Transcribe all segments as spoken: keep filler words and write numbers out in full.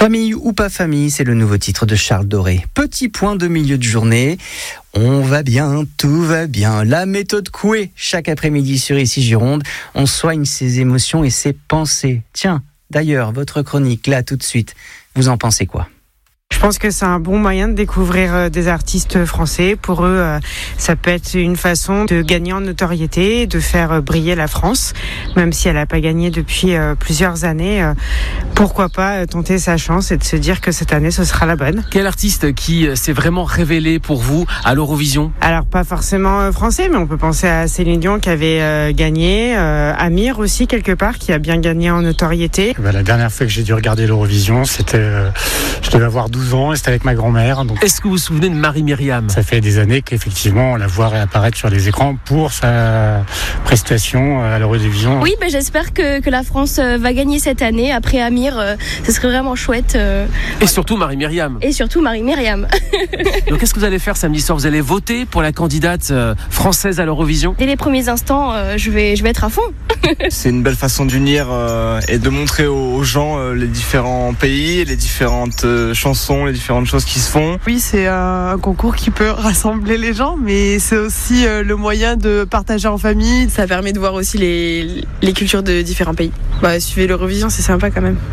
Famille ou pas famille, c'est le nouveau titre de Charles Doré. Petit point de milieu de journée. On va bien, tout va bien. La méthode Coué, chaque après-midi sur Ici Gironde. On soigne ses émotions et ses pensées. Tiens, d'ailleurs, votre chronique, là, tout de suite, vous en pensez quoi ? Je pense que c'est un bon moyen de découvrir des artistes français. Pour eux, ça peut être une façon de gagner en notoriété, de faire briller la France, même si elle n'a pas gagné depuis plusieurs années. Pourquoi pas tenter sa chance et de se dire que cette année, ce sera la bonne. Quel artiste qui s'est vraiment révélé pour vous à l'Eurovision ? Alors, pas forcément français, mais on peut penser à Céline Dion qui avait gagné, Amir aussi, quelque part, qui a bien gagné en notoriété. Bah, la dernière fois que j'ai dû regarder l'Eurovision, c'était... Euh, je devais avoir douze ans et c'était avec ma grand-mère. Donc... Est-ce que vous vous souvenez de Marie-Myriam ? Ça fait des années qu'effectivement on la voit réapparaître sur les écrans pour sa prestation à l'Eurovision. Oui, bah, j'espère que, que la France va gagner cette année. Après Amir, euh, ce serait vraiment chouette. Euh... Et surtout Marie-Myriam. Et surtout Marie-Myriam. Donc qu'est-ce que vous allez faire samedi soir ? Vous allez voter pour la candidate euh, française à l'Eurovision ? Dès les premiers instants, euh, je, vais, je vais être à fond. C'est une belle façon d'unir euh, et de montrer aux, aux gens euh, les différents pays, les différentes euh, chansons, les différentes choses qui se font. Oui, c'est un concours qui peut rassembler les gens, mais c'est aussi le moyen de partager en famille. Ça permet de voir aussi les, les cultures de différents pays. Bah, suivez l'Eurovision, c'est sympa quand même.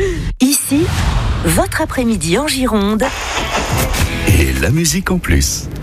Ici, votre après-midi en Gironde. Et la musique en plus.